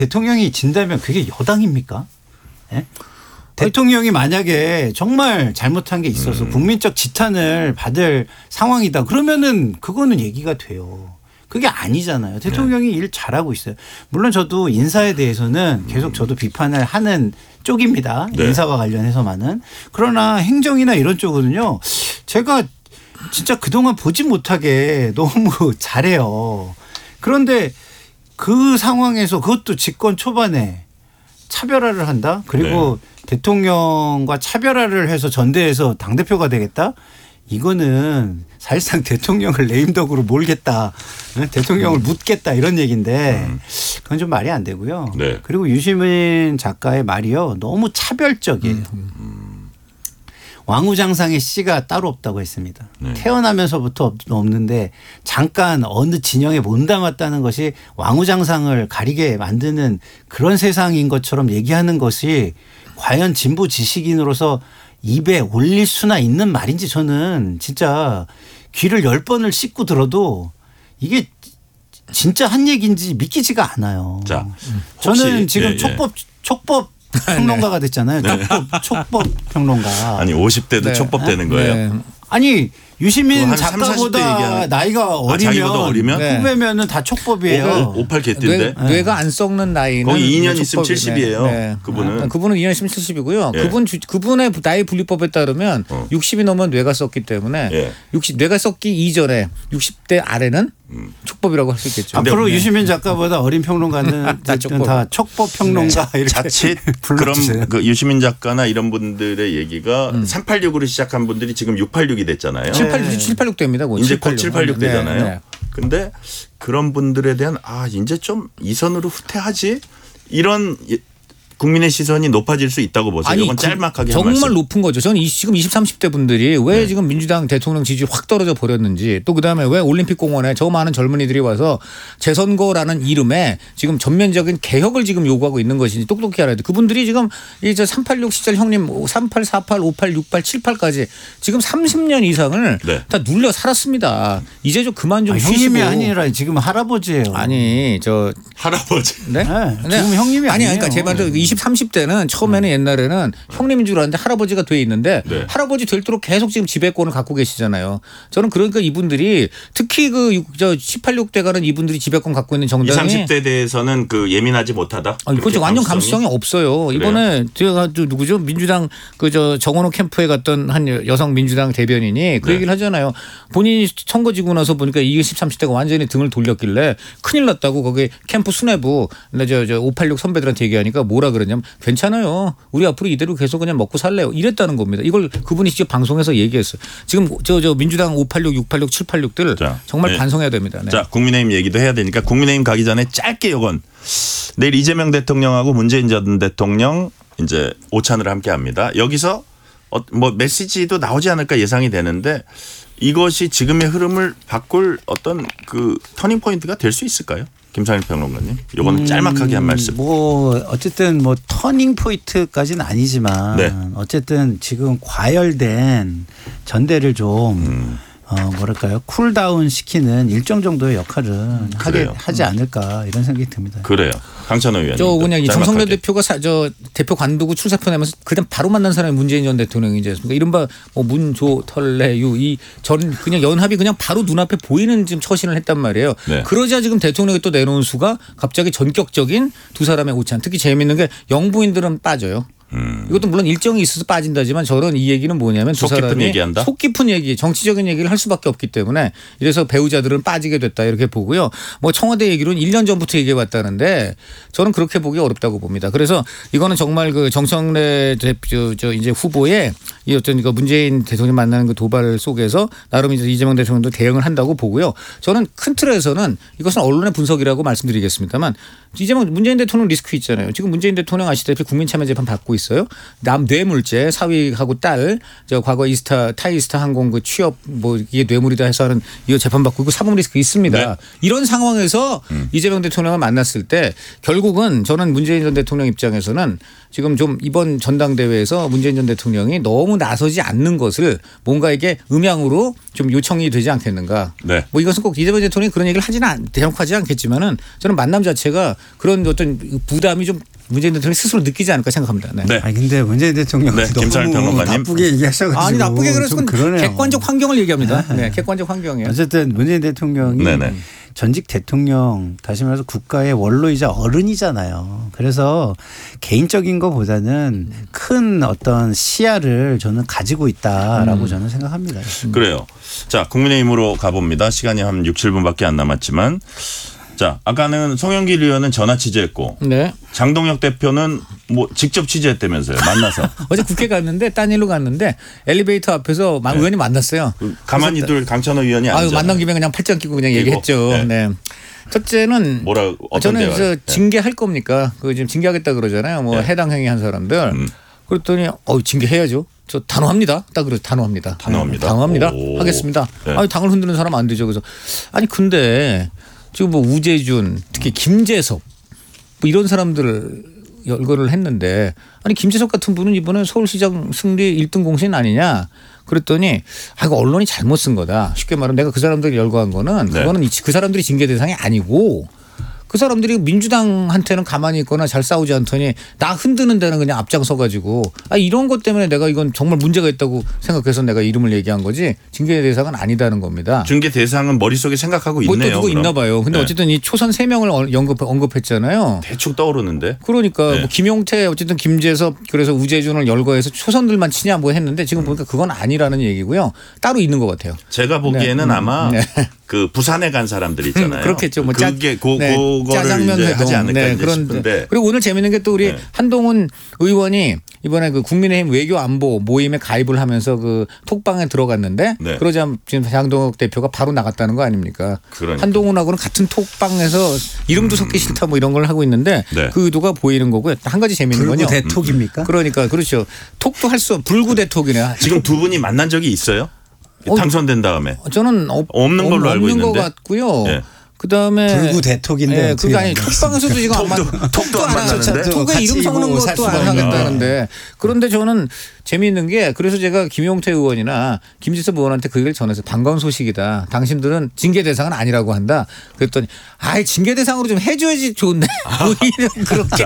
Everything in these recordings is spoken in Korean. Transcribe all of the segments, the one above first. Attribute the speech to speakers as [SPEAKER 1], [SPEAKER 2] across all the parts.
[SPEAKER 1] 대통령이 진다면 그게 여당입니까? 네? 대통령이 만약에 정말 잘못한 게 있어서 국민적 지탄을 받을 상황이다. 그러면은 그거는 얘기가 돼요. 그게 아니잖아요. 대통령이 일 잘하고 있어요. 물론 저도 인사에 대해서는 계속 저도 비판을 하는 쪽입니다.
[SPEAKER 2] 네.
[SPEAKER 1] 인사와 관련해서만은. 그러나 행정이나 이런 쪽은요. 제가 진짜 그동안 보지 못하게 너무 잘해요. 그런데 그 상황에서 그것도 집권 초반에 차별화를 한다. 그리고 대통령과 차별화를 해서 전대해서 당대표가 되겠다. 이거는 사실상 대통령을 레임덕으로 몰겠다. 대통령을 묻겠다 이런 얘기인데 그건 좀 말이 안 되고요.
[SPEAKER 2] 네.
[SPEAKER 1] 그리고 유시민 작가의 말이요. 너무 차별적이에요. 왕후장상의 씨가 따로 없다고 했습니다.
[SPEAKER 2] 네.
[SPEAKER 1] 태어나면서부터 없는데 잠깐 어느 진영에 몸담았다는 것이 왕후장상을 가리게 만드는 그런 세상인 것처럼 얘기하는 것이 과연 진보 지식인으로서 입에 올릴 수나 있는 말인지 저는 진짜 귀를 10번을 씻고 들어도 이게 진짜 한 얘기인지 믿기지가 않아요.
[SPEAKER 2] 자,
[SPEAKER 1] 저는 지금
[SPEAKER 2] 예.
[SPEAKER 1] 촉법 평론가가 됐잖아요. 촉법 평론가.
[SPEAKER 2] 아니 50대도
[SPEAKER 3] 네.
[SPEAKER 2] 촉법되는 거예요.
[SPEAKER 3] 네.
[SPEAKER 1] 아니 유시민
[SPEAKER 2] 한 30, 40대
[SPEAKER 1] 작가보다
[SPEAKER 2] 얘기하는.
[SPEAKER 1] 나이가
[SPEAKER 2] 자기보다 어리면?
[SPEAKER 3] 네.
[SPEAKER 1] 후배면은 다 촉법이에요.
[SPEAKER 2] 58 개띠인데.
[SPEAKER 3] 뇌가 안 썩는 나이는
[SPEAKER 2] 거의 2년 있으면
[SPEAKER 3] 촉법이네.
[SPEAKER 2] 70이에요. 그분은.
[SPEAKER 3] 그분은 2년 있으면 70이고요.
[SPEAKER 2] 예.
[SPEAKER 3] 그분의 나이 분리법에 따르면 60이 넘으면 뇌가 썩기 때문에
[SPEAKER 2] 예.
[SPEAKER 3] 60 뇌가 썩기 이전에 60대 아래는 촉법이라고 할 수 있겠죠.
[SPEAKER 1] 앞으로
[SPEAKER 3] 네.
[SPEAKER 1] 유시민 작가보다 어린 평론가는
[SPEAKER 3] 다 촉법.
[SPEAKER 1] 다 촉법 평론가 이렇게
[SPEAKER 2] 자칫
[SPEAKER 1] 불러주세요.
[SPEAKER 2] 그럼 그 유시민 작가나 이런 분들의 얘기가 386으로 시작한 분들이 지금 686이 됐잖아요.
[SPEAKER 3] 786 됩니다. 뭐
[SPEAKER 2] 이제 곧 786
[SPEAKER 3] 네,
[SPEAKER 2] 되잖아요.
[SPEAKER 3] 네.
[SPEAKER 2] 근데 그런 분들에 대한 이제 좀 이 선으로 후퇴하지 이런 국민의 시선이 높아질 수 있다고 보세요. 이건 짤막하게 한
[SPEAKER 3] 정말
[SPEAKER 2] 말씀. 높은
[SPEAKER 3] 거죠. 저는 지금 20, 30대 분들이 왜 지금 민주당 대통령 지지율 확 떨어져 버렸는지 또 그다음에 왜 올림픽 공원에 저 많은 젊은이들이 와서 재선거라는 이름에 지금 전면적인 개혁을 지금 요구하고 있는 것인지 똑똑히 알아야 돼. 그분들이 지금 이제 386 시절 형님 38, 48, 58, 68, 78까지 지금 30년 이상을
[SPEAKER 2] 네.
[SPEAKER 3] 다 눌려 살았습니다. 이제 좀 그만 좀 쉬시고.
[SPEAKER 1] 형님이 아니라 지금 할아버지예요.
[SPEAKER 3] 아니 저
[SPEAKER 2] 할아버지.
[SPEAKER 3] 네?
[SPEAKER 1] 지금 형님이
[SPEAKER 3] 아니
[SPEAKER 1] 아니에요.
[SPEAKER 3] 그러니까 제 말도 20, 30대는 처음에는 옛날에는 형님인 줄 알았는데 할아버지가 돼 있는데
[SPEAKER 2] 네.
[SPEAKER 3] 할아버지 될도록 계속 지금 지배권을 갖고 계시잖아요. 저는 그러니까 이분들이 특히 저 18, 6대 가는 이분들이 지배권 갖고 있는
[SPEAKER 2] 20,
[SPEAKER 3] 정당이
[SPEAKER 2] 30대 대해서는 그 예민하지 못하다.
[SPEAKER 3] 이거 완전 감수성이 없어요.
[SPEAKER 2] 그래요?
[SPEAKER 3] 이번에 제가 누구죠? 민주당 저 정원호 캠프에 갔던 한 여성 민주당 대변인이 그
[SPEAKER 2] 네.
[SPEAKER 3] 얘기를 하잖아요. 본인이 선거 지고 나서 보니까 20, 30대가 완전히 등을 돌렸길래 큰일 났다고 거기 캠프 수뇌부 저 586 선배들한테 얘기하니까 뭐라 그러냐면 괜찮아요. 우리 앞으로 이대로 계속 그냥 먹고 살래요. 이랬다는 겁니다. 이걸 그분이 직접 방송에서 얘기했어요. 지금 저 민주당 586, 686, 786들
[SPEAKER 2] 자,
[SPEAKER 3] 정말
[SPEAKER 2] 네.
[SPEAKER 3] 반성해야 됩니다. 네.
[SPEAKER 2] 자, 국민의힘 얘기도 해야 되니까 국민의힘 가기 전에 짧게 요건 내일 이재명 대통령하고 문재인 전 대통령 이제 오찬을 함께 합니다. 여기서 뭐 메시지도 나오지 않을까 예상이 되는데 이것이 지금의 흐름을 바꿀 어떤 그 터닝 포인트가 될 수 있을까요? 김상일 평론가님. 요거는 짤막하게 한 말씀.
[SPEAKER 1] 뭐 어쨌든 뭐 터닝 포인트까지는 아니지만
[SPEAKER 2] 네.
[SPEAKER 1] 어쨌든 지금 과열된 전대를 좀 뭐랄까요 쿨다운 시키는 일정 정도의 역할은 하지 않을까 이런 생각이 듭니다.
[SPEAKER 2] 그래요. 강찬호 의원님.
[SPEAKER 3] 저 그냥 이 정성래
[SPEAKER 2] 짤막하게.
[SPEAKER 3] 대표가 저 대표 관두고 출사표 내면서 그냥 바로 만난 사람이 문재인 전 대통령이지 않습니까? 이른바 뭐 문조 털레유 이 전 그냥 연합이 그냥 바로 눈앞에 보이는 지금 처신을 했단 말이에요.
[SPEAKER 2] 네.
[SPEAKER 3] 그러자 지금 대통령이 또 내놓은 수가 갑자기 전격적인 두 사람의 오찬. 특히 재미있는 게 영부인들은 빠져요. 이것도 물론 일정이 있어서 빠진다지만 저는 이 얘기는 뭐냐면 두
[SPEAKER 2] 속 깊은
[SPEAKER 3] 사람이
[SPEAKER 2] 얘기한다?
[SPEAKER 3] 속 깊은 얘기, 정치적인 얘기를 할 수밖에 없기 때문에 이래서 배우자들은 빠지게 됐다 이렇게 보고요. 뭐 청와대 얘기로는 1년 전부터 얘기해 왔다는데 저는 그렇게 보기 어렵다고 봅니다. 그래서 이거는 정말 그 정성래 대표 이제 후보의 이 어떤 그 문재인 대통령 만나는 그 도발 속에서 나름 이제 이재명 대통령도 대응을 한다고 보고요. 저는 큰 틀에서는 이것은 언론의 분석이라고 말씀드리겠습니다만 문재인 대통령 리스크 있잖아요. 지금 문재인 대통령 아시다시피 국민참여 재판 받고 있어요. 남 뇌물죄 사위하고 딸 저 과거 타이스타 항공 그 취업 뭐 이게 뇌물이다 해서 하는 이거 재판받고 있고 사법 리스크 있습니다.
[SPEAKER 2] 네.
[SPEAKER 3] 이런 상황에서 이재명 대통령을 만났을 때 결국은 저는 문재인 전 대통령 입장에서는 지금 좀 이번 전당대회에서 문재인 전 대통령이 너무 나서지 않는 것을 뭔가 이게 음향으로 좀 요청이 되지 않겠는가.
[SPEAKER 2] 네.
[SPEAKER 3] 뭐 이것은 꼭 이재명 대통령이 그런 얘기를 대놓고 하지 않겠지만은 저는 만남 자체가 그런 어떤 부담이 좀 문재인 대통령이 스스로 느끼지 않을까 생각합니다. 네.
[SPEAKER 2] 네.
[SPEAKER 1] 아니 근데 문재인 대통령
[SPEAKER 2] 네, 김찬일
[SPEAKER 1] 너무
[SPEAKER 2] 평론가님.
[SPEAKER 1] 나쁘게 얘기하셔가지고
[SPEAKER 3] 아니 나쁘게 그래서
[SPEAKER 1] 좀 그러네요.
[SPEAKER 3] 객관적 환경을 얘기합니다. 네, 객관적 환경이에요.
[SPEAKER 1] 어쨌든 문재인 대통령이
[SPEAKER 2] 네네.
[SPEAKER 1] 전직 대통령 다시 말해서 국가의 원로이자 어른이잖아요. 그래서 개인적인 것보다는 큰 어떤 시야를 저는 가지고 있다라고 저는 생각합니다.
[SPEAKER 2] 그래요. 자, 국민의힘으로 가봅니다. 시간이 한 6, 7분밖에 안 남았지만 자, 아까는 송영길 의원은 전화 취재했고
[SPEAKER 3] 네.
[SPEAKER 2] 장동혁 대표는 뭐 직접 취재했다면서요. 만나서.
[SPEAKER 3] 어제 국회 갔는데 딴 일로 갔는데 엘리베이터 앞에서 의원이 만났어요.
[SPEAKER 2] 가만히 둘 강찬호 의원이
[SPEAKER 3] 아유
[SPEAKER 2] 아니죠.
[SPEAKER 3] 만난 김에 그냥 팔짱 끼고 그냥 얘기했죠.
[SPEAKER 2] 네.
[SPEAKER 3] 네. 첫째는
[SPEAKER 2] 뭐라 어떤
[SPEAKER 3] 저는
[SPEAKER 2] 대화를?
[SPEAKER 3] 그래서 징계할 겁니까? 그 지금 징계하겠다 그러잖아요. 뭐
[SPEAKER 2] 네.
[SPEAKER 3] 해당 행위 한 사람들. 그랬더니 징계해야죠. 저 단호합니다. 딱 그래서 단호합니다.
[SPEAKER 2] 단호합니다.
[SPEAKER 3] 단호합니다.
[SPEAKER 2] 오.
[SPEAKER 3] 하겠습니다.
[SPEAKER 2] 네.
[SPEAKER 3] 아니 당을 흔드는 사람 안 되죠. 그래서 아니 근데 지금 뭐 우재준 특히 김재섭 뭐 이런 사람들을 열거를 했는데 아니 김재섭 같은 분은 이번에 서울시장 승리 1등 공신 아니냐 그랬더니 이거 언론이 잘못 쓴 거다. 쉽게 말하면 내가 그 사람들 열거한 거는
[SPEAKER 2] 네.
[SPEAKER 3] 그거는 그 사람들이 징계 대상이 아니고 그 사람들이 민주당한테는 가만히 있거나 잘 싸우지 않더니 나 흔드는 데는 그냥 앞장서 가지고 이런 것 때문에 내가 이건 정말 문제가 있다고 생각해서 내가 이름을 얘기한 거지 징계 대상은 아니다는 겁니다.
[SPEAKER 2] 징계 대상은 머릿속에 생각하고
[SPEAKER 3] 뭐
[SPEAKER 2] 있네요.
[SPEAKER 3] 또 누구
[SPEAKER 2] 그럼.
[SPEAKER 3] 있나 봐요. 근데
[SPEAKER 2] 네.
[SPEAKER 3] 어쨌든 이 초선 3명을 언급했잖아요.
[SPEAKER 2] 대충 떠오르는데.
[SPEAKER 3] 그러니까
[SPEAKER 2] 네.
[SPEAKER 3] 뭐 김용태 어쨌든 김재섭 그래서 우재준을 열거해서 초선들만 치냐 뭐 했는데 지금 보니까 그건 아니라는 얘기고요. 따로 있는 것 같아요.
[SPEAKER 2] 제가 보기에는
[SPEAKER 3] 네.
[SPEAKER 2] 아마
[SPEAKER 3] 네.
[SPEAKER 2] 그 부산에 간 사람들 있잖아요.
[SPEAKER 3] 그렇겠죠. 뭐
[SPEAKER 2] 그게
[SPEAKER 3] 네.
[SPEAKER 2] 그거를
[SPEAKER 3] 짜장면
[SPEAKER 2] 이제
[SPEAKER 3] 회동.
[SPEAKER 2] 하지 않을까
[SPEAKER 3] 네,
[SPEAKER 2] 이제 싶은데.
[SPEAKER 3] 그리고 오늘 재밌는 게 또 우리
[SPEAKER 2] 네.
[SPEAKER 3] 한동훈 의원이 이번에 그 국민의힘 외교안보 모임에 가입을 하면서 그 톡방에 들어갔는데
[SPEAKER 2] 네.
[SPEAKER 3] 그러자 지금 장동혁 대표가 바로 나갔다는 거 아닙니까?
[SPEAKER 2] 그러니까.
[SPEAKER 3] 한동훈하고는 같은 톡방에서 이름도 섞기 싫다 뭐 이런 걸 하고 있는데
[SPEAKER 2] 네.
[SPEAKER 3] 그 의도가 보이는 거고요. 한 가지 재밌는 건요.
[SPEAKER 1] 불구 대톡입니까?
[SPEAKER 3] 그러니까 그렇죠. 톡도 할 수 불구 대톡이네.
[SPEAKER 2] 지금 두 분이 만난 적이 있어요? 당선된 다음에.
[SPEAKER 3] 저는
[SPEAKER 2] 없는 걸로 알고
[SPEAKER 3] 없는 것
[SPEAKER 2] 있는데.
[SPEAKER 3] 같고요.
[SPEAKER 2] 네.
[SPEAKER 3] 그다음에
[SPEAKER 1] 불구 대톡인데
[SPEAKER 3] 네,
[SPEAKER 1] 어떻게
[SPEAKER 3] 그게 아니
[SPEAKER 1] 만났습니까?
[SPEAKER 3] 톡방에서도 지금
[SPEAKER 2] 톡도 안 만나는데?
[SPEAKER 3] 톡에
[SPEAKER 1] 같이
[SPEAKER 3] 이름 섞는
[SPEAKER 1] 입고 살
[SPEAKER 3] 것도 안
[SPEAKER 1] 수가 있나.
[SPEAKER 3] 하겠다는데 그런데 저는 재미있는 게 그래서 제가 김용태 의원이나 김지섭 의원한테 그 얘기를 전해서 반가운 소식이다. 당신들은 징계 대상은 아니라고 한다. 그랬더니 징계 대상으로 좀 해줘야지 좋은데 오히려 그렇게.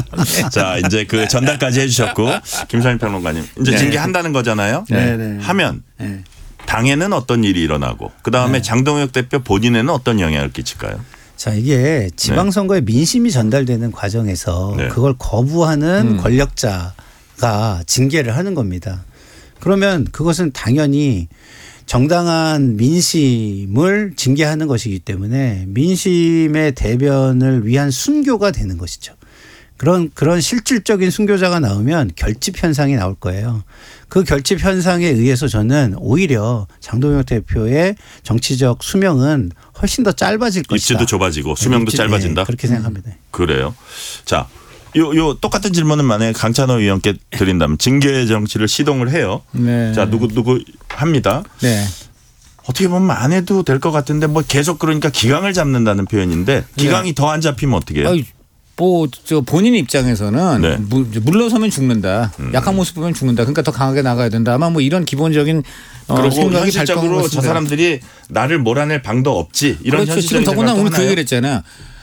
[SPEAKER 2] 자, 이제 그 전달까지 해주셨고 김상일 평론가님 이제
[SPEAKER 3] 네.
[SPEAKER 2] 징계한다는 거잖아요.
[SPEAKER 1] 네.
[SPEAKER 2] 하면
[SPEAKER 1] 네.
[SPEAKER 2] 당에는 어떤 일이 일어나고 그 다음에 장동혁 대표 본인에는 어떤 영향을 끼칠까요?
[SPEAKER 1] 자, 이게 지방선거에 민심이 전달되는 과정에서
[SPEAKER 2] 네.
[SPEAKER 1] 그걸 거부하는 권력자가 징계를 하는 겁니다. 그러면 그것은 당연히 정당한 민심을 징계하는 것이기 때문에 민심의 대변을 위한 순교가 되는 것이죠. 그런 실질적인 순교자가 나오면 결집 현상이 나올 거예요. 그 결집 현상에 의해서 저는 오히려 장동혁 대표의 정치적 수명은 훨씬 더 짧아질 것이다.
[SPEAKER 2] 입지도 좁아지고 수명도
[SPEAKER 1] 입지,
[SPEAKER 2] 짧아진다.
[SPEAKER 1] 네, 그렇게 생각합니다.
[SPEAKER 2] 그래요. 자, 요 똑같은 질문은 만약에 강찬호 의원께 드린다면 징계 정치를 시동을 해요.
[SPEAKER 3] 네.
[SPEAKER 2] 자, 누구 합니다.
[SPEAKER 3] 네.
[SPEAKER 2] 어떻게 보면 안 해도 될 것 같은데 뭐 계속 그러니까 기강을 잡는다는 표현인데 기강이 더 안 잡히면 어떻게 해요?
[SPEAKER 3] 저 본인 입장에서는
[SPEAKER 2] 네.
[SPEAKER 3] 물러서면 죽는다. 약한 모습 보면 죽는다. 그러니까 더 강하게 나가야 된다. 아마 뭐 이런 기본적인
[SPEAKER 2] 그리고
[SPEAKER 3] 생각이 발동한
[SPEAKER 2] 현실적으로
[SPEAKER 3] 것
[SPEAKER 2] 저
[SPEAKER 3] 같습니다.
[SPEAKER 2] 사람들이 나를 몰아낼 방도 없지. 이런
[SPEAKER 3] 그렇죠.
[SPEAKER 2] 현실적인
[SPEAKER 3] 지금 더구나
[SPEAKER 2] 생각도
[SPEAKER 3] 오늘 그
[SPEAKER 2] 하나요?
[SPEAKER 3] 얘기를 했잖아요.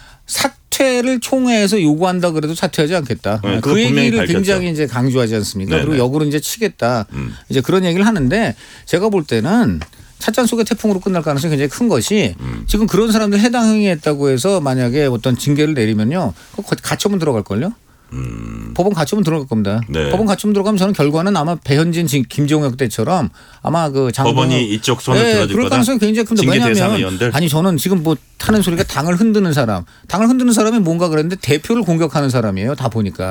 [SPEAKER 3] 사퇴를 총회에서 요구한다 그래도 사퇴하지 않겠다.
[SPEAKER 2] 네, 그거
[SPEAKER 3] 그
[SPEAKER 2] 분명히
[SPEAKER 3] 얘기를
[SPEAKER 2] 밝혔죠.
[SPEAKER 3] 굉장히 이제 강조하지 않습니까?
[SPEAKER 2] 네,
[SPEAKER 3] 그리고
[SPEAKER 2] 네.
[SPEAKER 3] 역으로 이제 치겠다. 이제 그런 얘기를 하는데 제가 볼 때는 찻잔 속의 태풍으로 끝날 가능성이 굉장히 큰 것이 지금 그런 사람들 해당 행위했다고 해서 만약에 어떤 징계를 내리면요. 그거 가처분 들어갈 걸요. 법원 가처분 들어갈 겁니다.
[SPEAKER 2] 네.
[SPEAKER 3] 법원 가처분 들어가면 저는 결과는 아마 배현진 김종혁 때처럼 아마 그
[SPEAKER 2] 법원이 이쪽 손을 들어줄
[SPEAKER 3] 그럴
[SPEAKER 2] 거다.
[SPEAKER 3] 가능성이 굉장히 큽니다.
[SPEAKER 2] 징계 대상
[SPEAKER 3] 왜냐하면
[SPEAKER 2] 의원들.
[SPEAKER 3] 아니 저는 지금 뭐 하는 소리가 당을 흔드는 사람이 뭔가 그랬는데 대표를 공격하는 사람이에요. 다 보니까.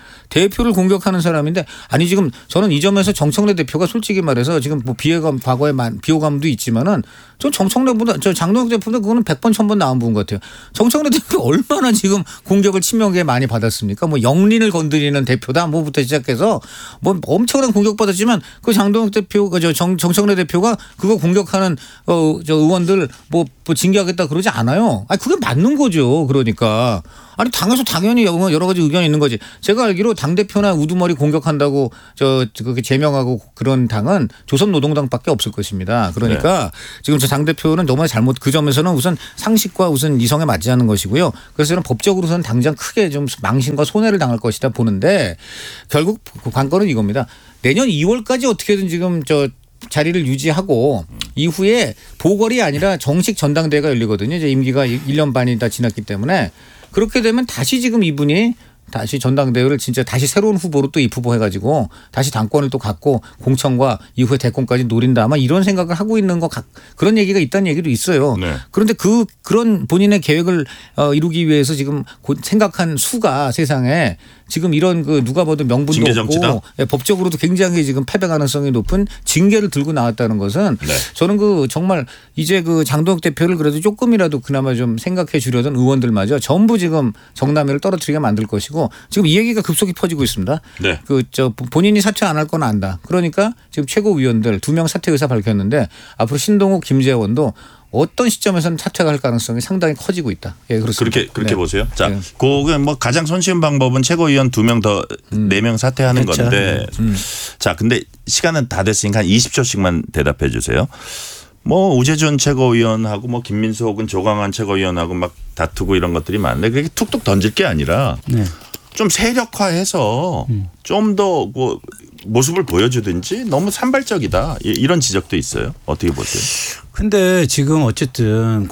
[SPEAKER 3] 대표를 공격하는 사람인데 아니 지금 저는 이 점에서 정청래 대표가 솔직히 말해서 지금 뭐 비호감 과거에 비호감도 있지만은 전 정청래보다 저 장동혁 대표보다 그거는 100번 1000번 나은 분 같아요. 정청래 대표 얼마나 지금 공격을 치명하게 많이 받았습니까? 뭐 영린을 건드리는 대표다 뭐부터 시작해서 뭐 엄청난 공격받았지만 그 장동혁 대표 저 정청래 대표가 그거 공격하는 저 의원들 뭐 징계하겠다 그러지 않아요. 아니 그게 맞는 거죠. 그러니까. 아니 당에서 당연히 여러 가지 의견이 있는 거지. 제가 알기로 당 대표나 우두머리 공격한다고 그렇게 제명하고 그런 당은 조선노동당밖에 없을 것입니다. 그러니까 지금 저 당 대표는 너무 잘못 그 점에서는 우선 상식과 우선 이성에 맞지 않는 것이고요. 그래서 저는 법적으로서는 당장 크게 좀 망신과 손해를 당할 것이다 보는데 결국 관건은 이겁니다. 내년 2월까지 어떻게든 지금 저 자리를 유지하고 이후에 보궐이 아니라 정식 전당대회가 열리거든요. 이제 임기가 1년 반이 다 지났기 때문에 그렇게 되면 다시 지금 이분이 다시 전당대회를 진짜 다시 새로운 후보로 또 입후보해가지고 다시 당권을 또 갖고 공천과 이후에 대권까지 노린다 아마 이런 생각을 하고 있는 그런 얘기가 있다는 얘기도 있어요. 네. 그런데 그런 본인의 계획을 이루기 위해서 지금 생각한 수가 세상에 지금 이런 그 누가 봐도 명분도 없고 법적으로도 굉장히 지금 패배 가능성이 높은 징계를 들고 나왔다는 것은 네. 저는 그 정말 이제 그 장동혁 대표를 그래도 조금이라도 그나마 좀 생각해 주려던 의원들마저 전부 지금 정남이를 떨어뜨리게 만들 것이고 지금 이 얘기가 급속히 퍼지고 있습니다. 네. 그 본인이 사퇴 안 할 건 안다. 그러니까 지금 최고위원들 2명 사퇴 의사 밝혔는데 앞으로 신동욱, 김재원도 어떤 시점에서는 사퇴가 할 가능성이 상당히 커지고 있다. 예, 그렇습니다.
[SPEAKER 2] 그렇게
[SPEAKER 3] 네.
[SPEAKER 2] 보세요. 자,
[SPEAKER 3] 네.
[SPEAKER 2] 그거 뭐 가장 손쉬운 방법은 최고위원 2명 더 4명 사퇴하는 그렇죠. 건데. 자, 근데 시간은 다 됐으니까 한 20초씩만 대답해 주세요. 뭐 우재준 최고위원하고 뭐 김민수 혹은 조광환 최고위원하고 막 다투고 이런 것들이 많은데 그렇게 툭툭 던질 게 아니라 네. 좀 세력화해서 좀 더 뭐 모습을 보여주든지 너무 산발적이다 이런 지적도 있어요. 어떻게 보세요?
[SPEAKER 1] 근데 지금 어쨌든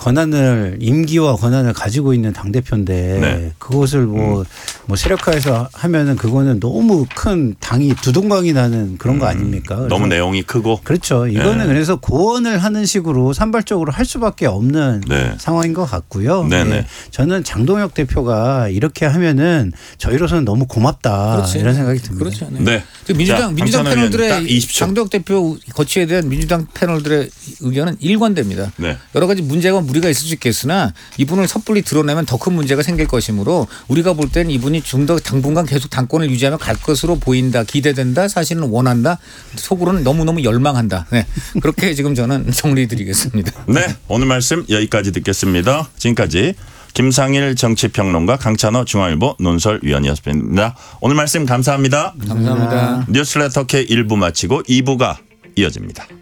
[SPEAKER 1] 임기와 권한을 가지고 있는 당대표인데 네. 그것을 뭐 세력화해서 하면은 그거는 너무 큰 당이 두동강이 나는 그런 거 아닙니까?
[SPEAKER 2] 너무 내용이 크고.
[SPEAKER 1] 그렇죠. 이거는 네. 그래서 고언을 하는 식으로 산발적으로 할 수밖에 없는 네. 상황인 것 같고요. 네. 저는 장동혁 대표가 이렇게 하면은 저희로서는 너무 고맙다 그렇지. 이런 생각이 듭니다.
[SPEAKER 3] 그렇죠. 네. 민주당 패널들의 장동혁 대표 거취에 대한 민주당 패널들의 의견은 일관됩니다. 네. 여러 가지 문제가 무리가 있을 수 있겠으나 이분을 섣불리 드러내면 더 큰 문제가 생길 것이므로 우리가 볼 때는 이분이 좀 더 당분간 계속 당권을 유지하며 갈 것으로 보인다. 기대된다. 사실은 원한다. 속으로는 너무너무 열망한다. 네. 그렇게 지금 저는 정리드리겠습니다.
[SPEAKER 2] 네. 오늘 말씀 여기까지 듣겠습니다. 지금까지 김상일 정치평론가 강찬호 중앙일보 논설위원이었습니다. 오늘 말씀 감사합니다.
[SPEAKER 3] 감사합니다.
[SPEAKER 2] 뉴스레터 K 1부 마치고 2부가 이어집니다.